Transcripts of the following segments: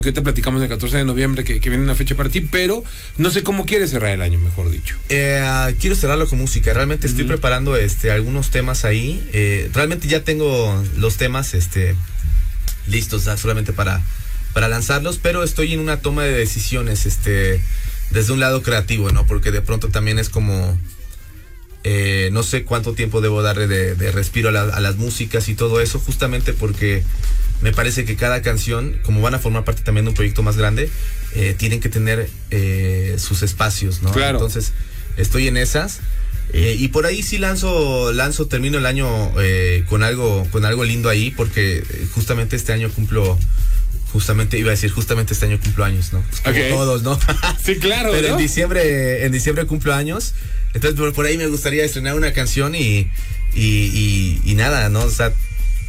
Que te platicamos el 14 de noviembre que viene una fecha para ti, pero no sé cómo quieres cerrar el año, mejor dicho. Quiero cerrarlo con música. Realmente estoy preparando algunos temas ahí. Realmente ya tengo los temas listos solamente para lanzarlos, pero estoy en una toma de decisiones desde un lado creativo, ¿no? Porque de pronto también es como no sé cuánto tiempo debo darle de respiro a las músicas y todo eso, justamente porque me parece que cada canción, como van a formar parte también de un proyecto más grande, tienen que tener sus espacios, ¿no? Claro. Entonces, estoy en esas. Y por ahí sí termino el año con algo lindo ahí, porque justamente este año justamente este año cumplo años, ¿no? Pues como todos, ¿no? Sí, claro. Pero ¿no? en diciembre cumplo años. Entonces, por ahí me gustaría estrenar una canción y nada, ¿no? O sea,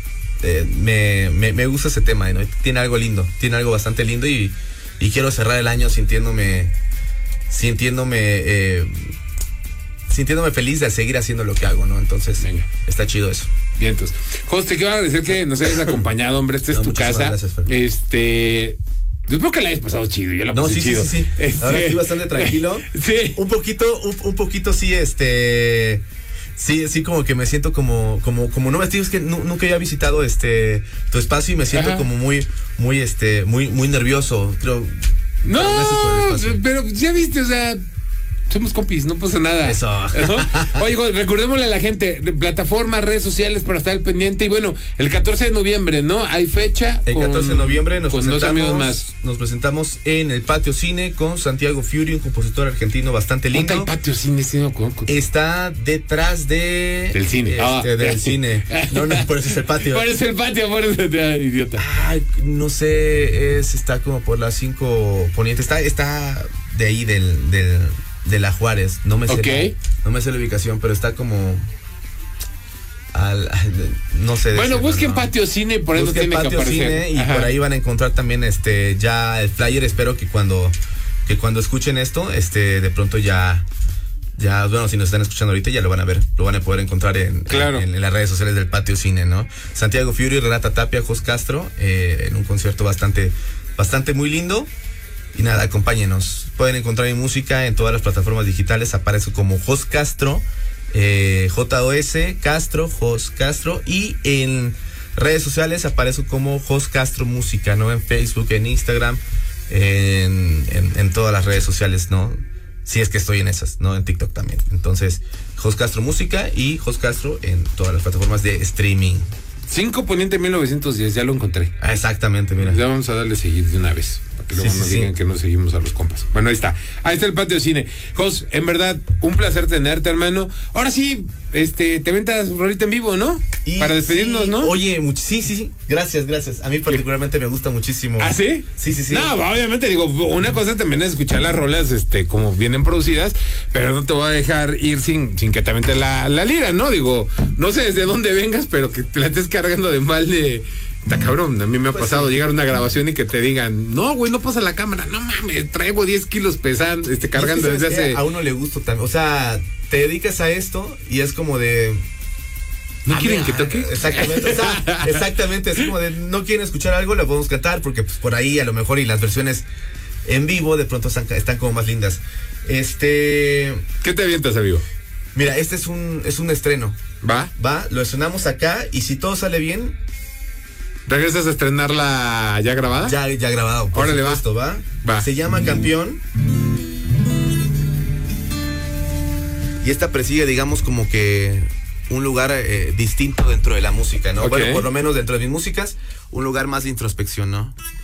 me gusta ese tema, ¿no? Tiene algo lindo, tiene algo bastante lindo y quiero cerrar el año sintiéndome feliz de seguir haciendo lo que hago, ¿no? Entonces, venga, está chido eso. Bien, entonces, Jos, te quiero agradecer que nos hayas acompañado, hombre. Esta es tu casa. Gracias, yo creo que la hayas pasado chido. Yo la pasé chido. Sí. Ahora estoy bastante tranquilo. Sí. Un poquito sí, sí, como que me siento como no me digo, es que nunca había visitado tu espacio y me siento como muy nervioso. Creo. No, pero ya viste, o sea, somos compis, no pasa nada. Eso. Oye, recordémosle a la gente, de plataformas, redes sociales para estar al pendiente. Y bueno, el 14 de noviembre, ¿no? Hay fecha. El 14 de noviembre nos presentamos en el Patio Cine con Santiago Fury, un compositor argentino bastante lindo. ¿Dónde el Patio Cine? Sí, no, está detrás del cine. Del cine. No, por eso es el patio. Por eso idiota. Ay, no sé, está como por las 5 Poniente. Está de ahí de la Juárez, no me sé la ubicación, pero está como no sé. Bueno, busquen Patio Cine, por eso tiene que aparecer. Cine, y por ahí van a encontrar también ya el flyer. Espero que cuando escuchen esto, de pronto ya bueno, si nos están escuchando ahorita ya lo van a ver, lo van a poder encontrar en las redes sociales del Patio Cine, ¿no? Santiago Fury, Renata Tapia, Jos Castro, en un concierto bastante muy lindo. Y nada, acompáñenos. Pueden encontrar mi música en todas las plataformas digitales. Aparezco como Jos Castro, JOS Castro, Jos Castro. Y en redes sociales aparezco como Jos Castro Música, ¿no? En Facebook, en Instagram, en todas las redes sociales, ¿no? Si es que estoy en esas, ¿no? En TikTok también. Entonces, Jos Castro Música y Jos Castro en todas las plataformas de streaming. 5 Poniente 1910, ya lo encontré. Exactamente, mira. Ya vamos a darle seguir de una vez, para que luego nos digan que no seguimos a los compas. Bueno, ahí está el Patio Cine. Jos, en verdad, un placer tenerte, hermano. Ahora sí, te ventas rolita en vivo, ¿no? Para despedirnos, ¿no? Oye, sí. Gracias. A mí particularmente me gusta muchísimo. ¿Ah, sí? Sí. No, obviamente, digo, una cosa también es escuchar las rolas, como vienen producidas, pero no te voy a dejar ir sin que te aventes la lira, ¿no? Digo, no sé desde dónde vengas, pero que te la estés cargando de mal de... Está cabrón, a mí me ha pasado llegar a una grabación y que te digan, no, güey, no pasa la cámara, no mames, traigo 10 kilos pesando, cargando desde hace... A uno le gusta también, o sea, te dedicas a esto y es como de... ¿No quieren que toque? Exactamente, es como de, no quieren escuchar algo, lo podemos cantar, porque pues por ahí a lo mejor y las versiones en vivo de pronto están como más lindas. ¿Qué te avientas, amigo? Mira, es un estreno. ¿Va? Lo estrenamos acá y si todo sale bien... ¿Regresas a estrenarla ya grabada? Ya grabado, por Órale, supuesto, va. Se llama Campeón. Y esta persigue, digamos, como que un lugar distinto dentro de la música, ¿no? Okay. Bueno, por lo menos dentro de mis músicas, un lugar más de introspección, ¿no?